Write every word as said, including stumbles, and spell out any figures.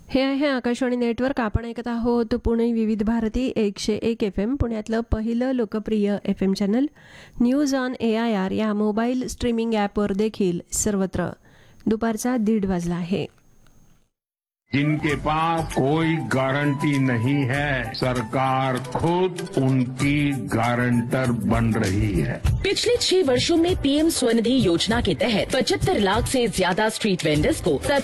हे आहे आकाशवाणी नेटवर्क. आपण ऐकत आहोत पुणे विविध भारती एकशे एक एफ एम, पुण्यातलं पहिलं लोकप्रिय F M channel news on A I R या मोबाईल स्ट्रीमिंग ॲपवर देखील सर्वत्र दुपारचा दीड वाजला आहे. जिनके पास कोई गारंटी नहीं है, सरकार खुद उनकी गारंटर बन रही है. पिछले छह वर्षों में पीएम स्वनिधि योजना के तहत पचहत्तर लाख से ज्यादा स्ट्रीट वेंडर्स को